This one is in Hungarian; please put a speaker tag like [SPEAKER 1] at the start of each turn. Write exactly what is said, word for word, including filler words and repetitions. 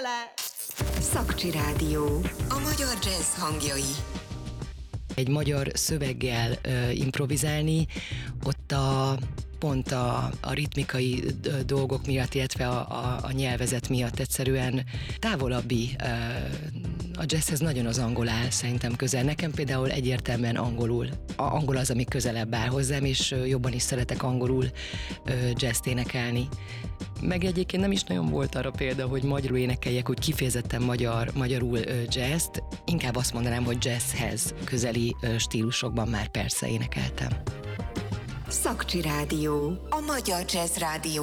[SPEAKER 1] Szakcsi Rádió. A magyar jazz hangjai.
[SPEAKER 2] Egy magyar szöveggel uh, improvizálni, ott a pont a, a ritmikai dolgok miatt, illetve a, a, a nyelvezet miatt egyszerűen távolabbi. Uh, a jazzhez nagyon az angol áll szerintem közel. Nekem például egyértelműen angolul. A angol az, ami közelebb áll hozzám, és jobban is szeretek angolul uh, jazzt énekelni. Meg egyébként nem is nagyon volt arra példa, hogy magyarul énekeljek, hogy kifejezetten magyar, magyarul uh, jazzt. Inkább azt mondanám, hogy jazzhez közeli uh, stílusokban már persze énekeltem.
[SPEAKER 1] Szakcsi Rádió. A magyar jazz rádió.